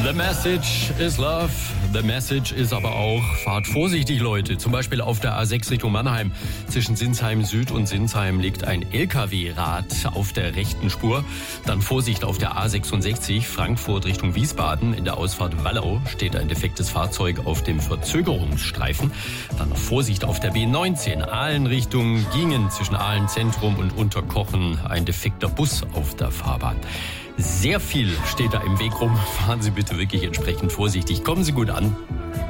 The message is love. The message ist aber auch, fahrt vorsichtig, Leute. Zum Beispiel auf der A6 Richtung Mannheim. Zwischen Sinsheim Süd und Sinsheim liegt ein LKW-Rad auf der rechten Spur. Dann Vorsicht auf der A66 Frankfurt Richtung Wiesbaden. In der Ausfahrt Wallau steht ein defektes Fahrzeug auf dem Verzögerungsstreifen. Dann noch Vorsicht auf der B19 Aalen Richtung Gingen. Zwischen Aalen Zentrum und Unterkochen ein defekter Bus auf der Fahrbahn. Sehr viel steht da im Weg rum. Fahren Sie bitte wirklich entsprechend vorsichtig. Kommen Sie gut an.